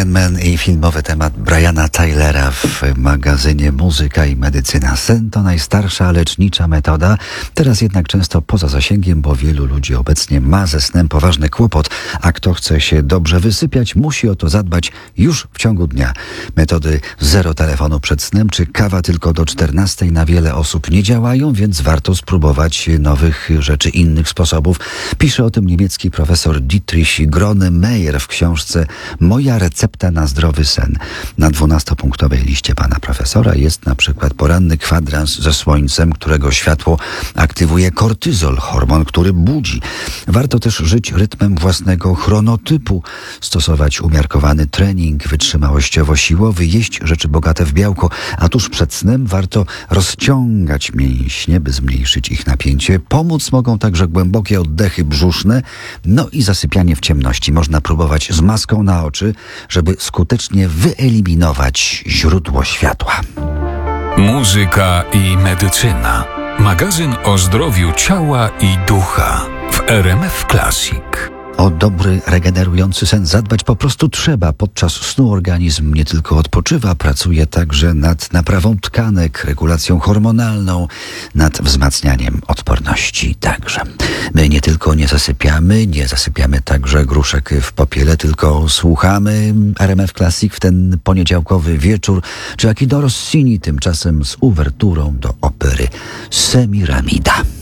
Iron Man i filmowy temat Briana Tylera w magazynie Muzyka i Medycyna. Sen to najstarsza lecznicza metoda, teraz jednak często poza zasięgiem, bo wielu ludzi obecnie ma ze snem poważny kłopot, a kto chce się dobrze wysypiać, musi o to zadbać już w ciągu dnia. Metody zero telefonu przed snem czy kawa tylko do 14 na wiele osób nie działają, więc warto spróbować nowych rzeczy, innych sposobów. Pisze o tym niemiecki profesor Dietrich Grone-Meyer w książce Moja recepta na zdrowy sen. Na 12-punktowej liście pana profesora jest na przykład poranny kwadrans ze słońcem, którego światło aktywuje kortyzol, hormon, który budzi. Warto też żyć rytmem własnego chronotypu, stosować umiarkowany trening wytrzymałościowo-siłowy, jeść rzeczy bogate w białko, a tuż przed snem warto rozciągać mięśnie, by zmniejszyć ich napięcie. Pomóc mogą także głębokie oddechy brzuszne, no i zasypianie w ciemności. Można próbować z maską na oczy, żeby skutecznie wyeliminować źródło światła. Muzyka i medycyna. Magazyn o zdrowiu ciała i ducha w RMF Classic. O dobry, regenerujący sen zadbać po prostu trzeba. Podczas snu organizm nie tylko odpoczywa, pracuje także nad naprawą tkanek, regulacją hormonalną, nad wzmacnianiem odporności także. My nie tylko nie zasypiamy także gruszek w popiele, tylko słuchamy RMF Classic w ten poniedziałkowy wieczór, czy Akito Rossini tymczasem z uwerturą do opery Semiramida.